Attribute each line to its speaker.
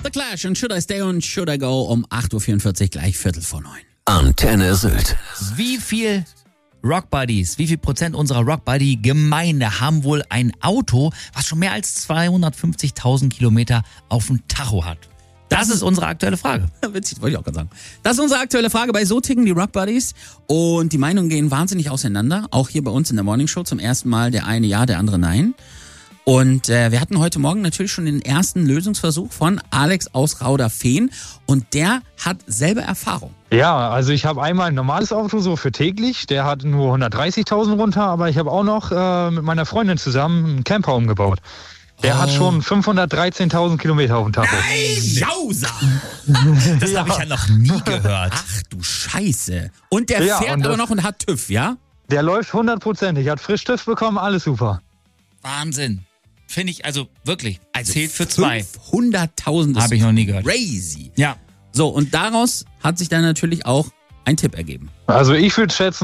Speaker 1: The Clash und Should I Stay und Should I Go um 8.44 Uhr, gleich 8:45.
Speaker 2: Antenne Sylt.
Speaker 3: Wie viel Rockbuddies, wie viel Prozent unserer Rockbuddy-Gemeinde haben wohl ein Auto, was schon mehr als 250.000 Kilometer auf dem Tacho hat? Das ist unsere aktuelle Frage.
Speaker 1: Witzig, wollte ich auch gerade sagen. Das ist unsere aktuelle Frage. Bei So ticken die Rock Buddies. Und die Meinungen gehen wahnsinnig auseinander. Auch hier bei uns in der Morning Show zum ersten Mal. Der eine ja, der andere nein. Und wir hatten heute Morgen natürlich schon den ersten Lösungsversuch von Alex aus Rauderfehn. Und der hat selber Erfahrung.
Speaker 4: Ja, also ich habe einmal ein normales Auto so für täglich. Der hat nur 130.000 runter. Aber ich habe auch noch mit meiner Freundin zusammen einen Camper umgebaut. Der hat schon 513.000 Kilometer auf dem Tacho.
Speaker 1: Nein, Jausa!
Speaker 3: Das habe ich ja noch nie gehört.
Speaker 1: Ach du Scheiße. Und der
Speaker 4: Ja,
Speaker 1: fährt
Speaker 4: und
Speaker 1: aber
Speaker 4: das-
Speaker 1: noch und hat TÜV, ja?
Speaker 4: Der läuft 100%. Hat frisch TÜV bekommen, alles super.
Speaker 3: Wahnsinn. Finde ich, also wirklich, zählt für zwei.
Speaker 1: 500.000 ist
Speaker 3: Habe ich noch nie gehört.
Speaker 1: crazy.
Speaker 3: Ja.
Speaker 1: So, und daraus hat sich dann natürlich auch ein Tipp ergeben.
Speaker 4: Also ich würde schätzen,